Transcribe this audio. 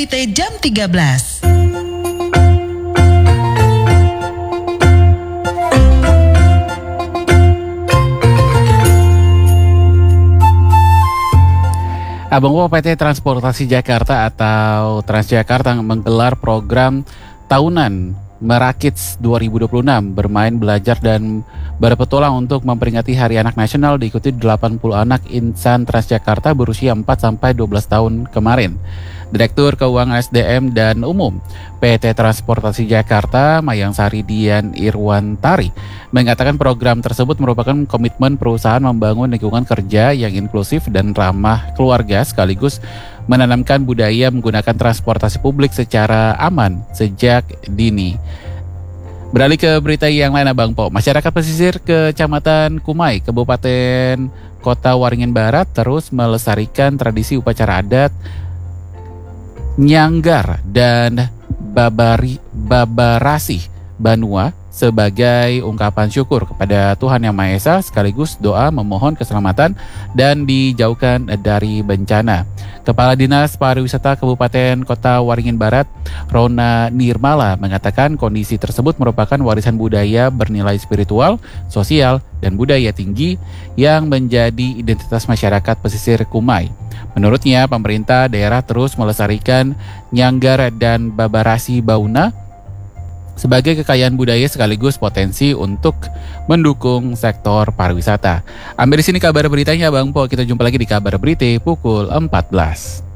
Berita jam 13. Abang Wo, PT Transportasi Jakarta atau Transjakarta menggelar program tahunan Merakits 2026 bermain, belajar, dan berpetualang untuk memperingati Hari Anak Nasional diikuti 80 anak insan Transjakarta berusia 4-12 tahun kemarin. Direktur Keuangan SDM dan Umum PT Transportasi Jakarta, Mayang Sari Dian Irwantari, mengatakan program tersebut merupakan komitmen perusahaan membangun lingkungan kerja yang inklusif dan ramah keluarga sekaligus menanamkan budaya menggunakan transportasi publik secara aman sejak dini. Beralih ke berita yang lain, Abang Po. Masyarakat pesisir Kecamatan Kumai, Kabupaten Kota Waringin Barat terus melestarikan tradisi upacara adat Nyanggar dan Babarasi Banua sebagai ungkapan syukur kepada Tuhan Yang Maha Esa sekaligus doa memohon keselamatan dan dijauhkan dari bencana. Kepala Dinas Pariwisata Kabupaten Kota Waringin Barat, Rona Nirmala, mengatakan kondisi tersebut merupakan warisan budaya bernilai spiritual, sosial, dan budaya tinggi yang menjadi identitas masyarakat pesisir Kumai. Menurutnya, pemerintah daerah terus melestarikan Nyanggar dan Babarasi Bauna sebagai kekayaan budaya sekaligus potensi untuk mendukung sektor pariwisata. Ambil di sini kabar beritanya, Bang Po. Kita jumpa lagi di kabar berita pukul 14.